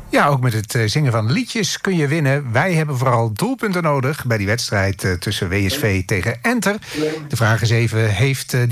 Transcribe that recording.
Ja, ook met het zingen van liedjes kun je winnen. Wij hebben vooral doelpunten nodig bij die wedstrijd tussen WSV tegen Enter. De vraag is even, heeft